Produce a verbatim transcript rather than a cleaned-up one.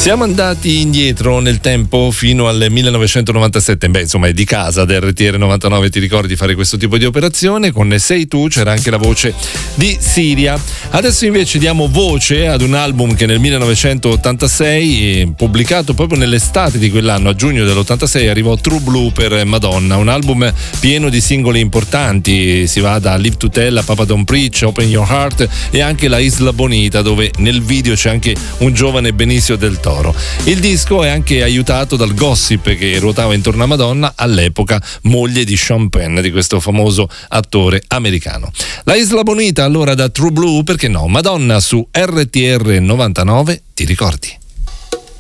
Siamo andati indietro nel tempo fino al millenovecentonovantasette, beh insomma è di casa da R T R novantanove, ti ricordi di fare questo tipo di operazione. Con Sei tu c'era anche la voce di Siria. Adesso invece diamo voce ad un album che nel millenovecentottantasei, eh, pubblicato proprio nell'estate di quell'anno, a giugno dell'ottantasei, arrivò True Blue per Madonna, un album pieno di singoli importanti. Si va da Live to Tell a Papa Don't Preach, Open Your Heart e anche La Isla Bonita, dove nel video c'è anche un giovane Benicio del Toro. Il disco è anche aiutato dal gossip che ruotava intorno a Madonna, all'epoca moglie di Sean Penn, di questo famoso attore americano. La Isla Bonita allora da True Blue, perché no? Madonna su R T R novantanove, ti ricordi?